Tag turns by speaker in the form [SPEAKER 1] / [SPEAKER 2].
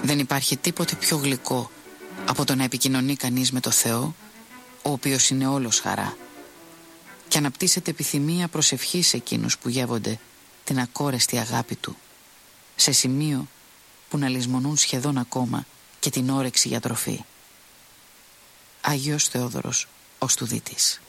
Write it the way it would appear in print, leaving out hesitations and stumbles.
[SPEAKER 1] Δεν υπάρχει τίποτε πιο γλυκό από το να επικοινωνεί κανείς με το Θεό, ο οποίος είναι όλος χαρά, και αναπτύσσεται επιθυμία προσευχής σε εκείνους που γεύονται την ακόρεστη αγάπη του, σε σημείο που να λησμονούν σχεδόν ακόμα και την όρεξη για τροφή. Άγιος Θεόδωρος ο Στουδίτης.